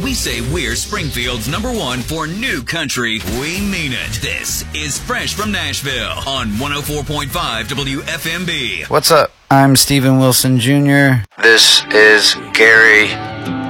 we say we're Springfield's #1 for new country, we mean it. This is Fresh from Nashville on 104.5 WFMB. What's up? I'm Steven Wilson Jr. This is Gary